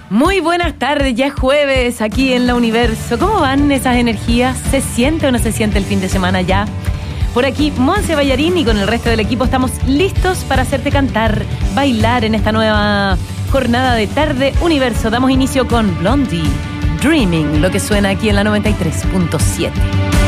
Muy buenas tardes, ya es jueves aquí en La Universo. ¿Cómo van esas energías? ¿Se siente o no se siente el fin de semana ya? Por aquí, Monse Ballarín, y con el resto del equipo estamos listos para hacerte cantar, bailar en esta nueva jornada de Tarde Universo. Damos inicio con Blondie, Dreaming, lo que suena aquí en la 93.7.